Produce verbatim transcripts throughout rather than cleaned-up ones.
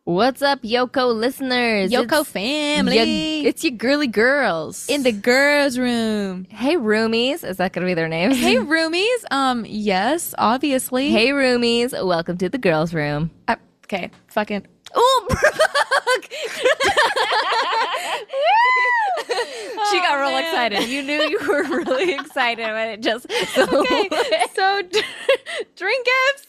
What's up, Yoko listeners? Yoko It's family. ya- it's your girly girls. In the girls' room. Hey, roomies. Is that going to be their names? Hey, roomies. Um, yes, obviously. Hey, roomies. Welcome to the girls' room. Uh, okay, fucking. Oh, Brooke! She got Oh, real man. excited. You knew you were really excited when it just. So Okay, so d- drink gifts.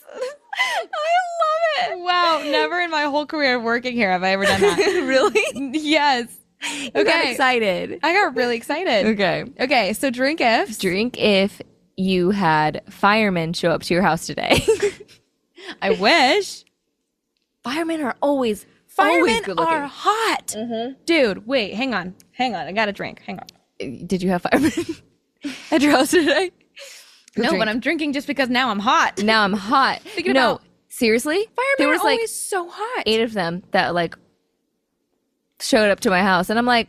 I love it. Wow, never in my whole career of working here have I ever done that. Really? Yes. You got Okay. excited. I got really excited. Okay. Okay, so drink gifts. Drink if you had firemen show up to your house today. I wish. Firemen are always Firemen always good looking. are hot. Dude, wait, hang on. Hang on. I got a drink. Hang on. Did you have firemen at your house today? Go No, drink. but I'm drinking just because now I'm hot. Now I'm hot. Thinking no, about- seriously, Firemen there was are like always so hot. eight of them that like showed up to my house, and I'm like,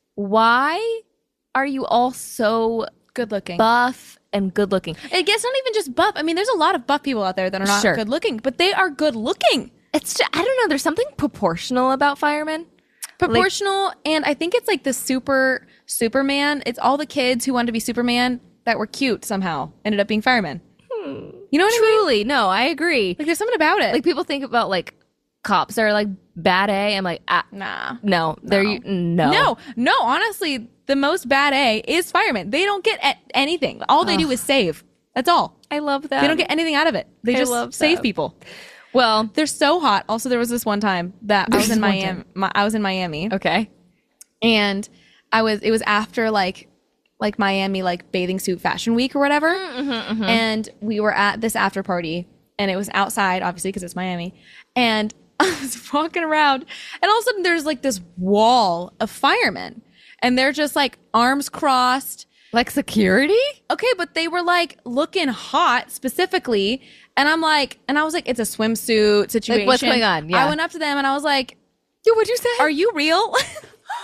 why are you all so Good looking. buff and good looking? I guess not even just buff. I mean, there's a lot of buff people out there that are not Sure. good looking, but they are good looking. It's just, I don't know. There's something proportional about firemen. Proportional, and I think it's like the super Superman. It's all the kids who wanted to be Superman that were cute somehow ended up being firemen. You know what I mean? Truly, no, I agree. Like there's something about it. Like people think about like cops are like bad A. I'm like, ah, nah. no, they're No. no, No, no, honestly, the most bad A is firemen. They don't get a- anything. All they do is save. That's all. I love that. They don't get anything out of it. They I just love save that. people. Well, They're so hot. Also, there was this one time that I was There's in one Miami. My, I was in Miami, okay. and I was. It was after like, like Miami like bathing suit fashion week or whatever, and we were at this after party, and it was outside, obviously because it's Miami, and I was walking around, and all of a sudden there's like this wall of firemen, and they're just like arms crossed. Like security? Okay, but they were like looking hot specifically. And I'm like, and I was like, it's a swimsuit situation. what's going on? Yeah. I went up to them and I was like, Yo, what'd you say? are you real? And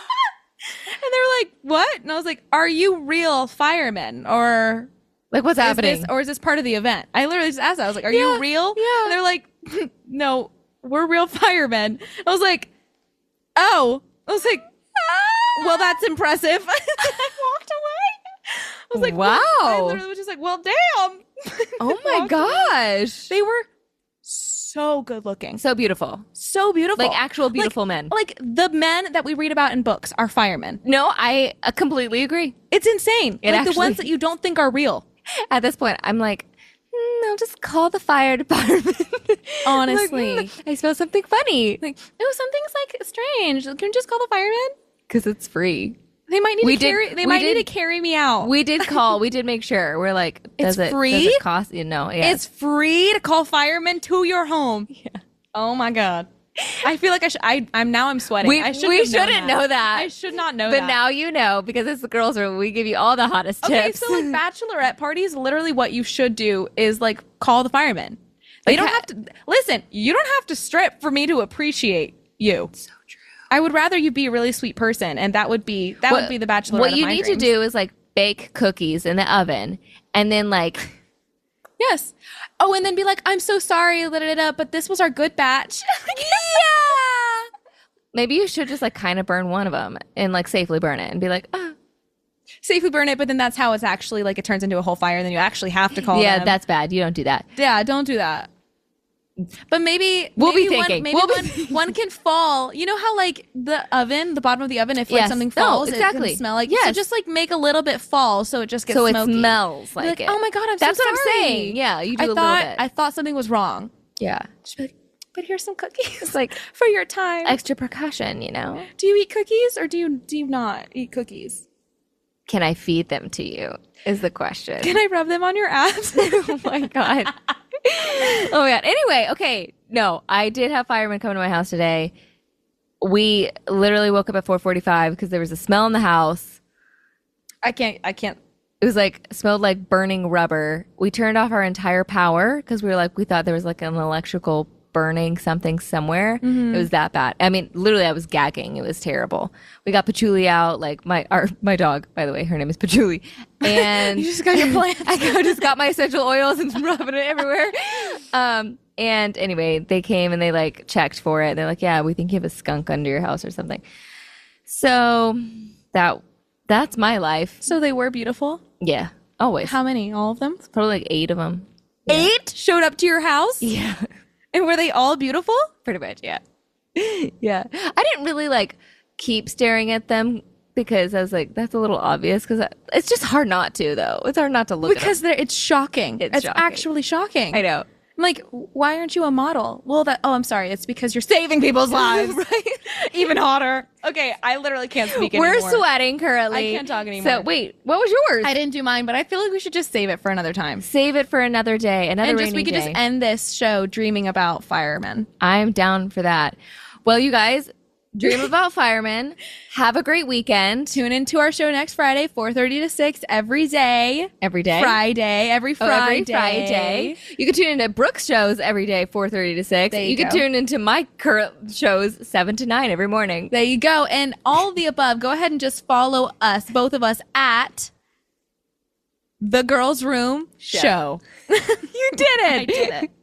they were like, what? And I was like, are you real firemen? Or like what's is happening? this, or is this part of the event? I literally just asked that. I was like, are Yeah, you real? yeah. And they're like, no, we're real firemen. I was like, oh. I was like, well, that's impressive. I walked away. I was like, Wow. I literally was just like, well, damn. Oh my Walked away. gosh. They were so good looking. So beautiful. So beautiful. Like actual beautiful Like- men. Like the men that we read about in books are firemen. No, I uh, completely agree. It's insane. It like actually- the ones that you don't think are real. At this point, I'm like, mm, no, just call the fire department. Honestly. Like, mm, I smell something funny. Like, oh, something's like strange. Can you just call the firemen? Because it's free. They might need We to did- carry. They we might did- need to carry me out. We did call. We did make sure. We're like, does It's it, free? Does it cost you? No, yeah. It's free to call firemen to your home. Yeah. Oh my god. I feel like I should. I. I'm now. I'm sweating. We- I shouldn't we have known shouldn't know that. I should not know but that. now you know because it's the girls' room. We give you all the hottest Okay, tips. so like bachelorette parties, literally what you should do is like call the firemen. They Like, don't ha- have to listen. You don't have to strip for me to appreciate you. So true. I would rather you be a really sweet person, and that would be that would be the bachelorette. What of you my need dreams. to do is like bake cookies in the oven, and then like yes. Oh, and then be like, I'm so sorry, da, da, da, but this was our good batch. yeah. Maybe you should just like kind of burn one of them and like safely burn it and be like, oh. Safely burn it, but then that's how it's actually like it turns into a whole fire, and then you actually have to call yeah, them. that's bad. You don't do that. Yeah, don't do that. But maybe We'll be maybe thinking. One, maybe We'll be one, thinking. one can fall. You know how like the oven, the bottom of the oven, if like Yes. something No, falls, it exactly. can smell like. Yes. So just like make a little bit fall, so it just gets So it smoky. smells Be like, it. Oh my god, I'm That's so what I'm sorry. saying. Yeah, you do I a little thought bit. I thought something was wrong. Yeah, Just be like, but here's some cookies. it's like for your time. extra precaution. You know, do you eat cookies or do you do you not eat cookies? can I feed them to you? Is the question. Can I rub them on your abs? Oh my god. Oh my god. Anyway, okay. No, I did have firemen come to my house today. We literally woke up at four forty-five because there was a smell in the house. I can't. I can't. It was like smelled like burning rubber. We turned off our entire power because we were like we thought there was like an electrical burning something somewhere. It was that bad. I mean, literally, I was gagging. It was terrible. We got Patchouli out. Like my our my dog, by the way, her name is Patchouli, and You just got your plant. I go- just got my essential oils and rubbing it everywhere. Um, And anyway, they came and they like checked for it. They're like, yeah, we think you have a skunk under your house or something. So that that's my life. So they were beautiful? Yeah, always. How many? All of them? Probably like eight of them. Yeah. Eight showed up to your house? Yeah. And were they all beautiful? Pretty much, yeah. Yeah. I didn't really like keep staring at them because I was like, that's a little obvious because it's just hard not to, though. It's hard not to look because at them. It's shocking. It's It's, shocking. actually shocking. I know. I'm like, why aren't you a model? Well, that, oh, I'm sorry. It's because you're saving people's lives. Right? Even hotter. Okay, I literally can't speak We're anymore. sweating currently. I can't talk anymore. So, wait, what was yours? I didn't do mine, but I feel like we should just save it for another time. Save it for another day, another And rainy just we could day. just end this show dreaming about firemen. I'm down for that. Well, you guys, dream about firemen. Have a great weekend. Tune into our show next Friday, four thirty to six every day. Every day. Friday, every Oh, Friday. every Friday. You can tune into Brooke's shows every day, four thirty to six. There you you can go. tune into my current shows, seven to nine every morning. There you go. And all of the above, go ahead and just follow us, both of us, at The Girls Room Show. You did it. I did it.